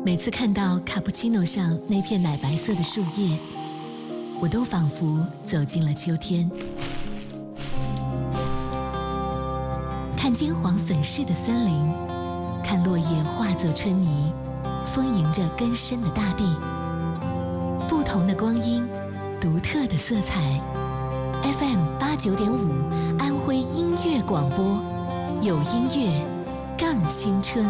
每次看到卡布奇诺上那片奶白色的树叶，我都仿佛走进了秋天。看金黄粉饰的森林，看落叶化作春泥，丰盈着根深的大地。不同的光阴，独特的色彩。FM89.5安徽音乐广播，有音乐，更青春。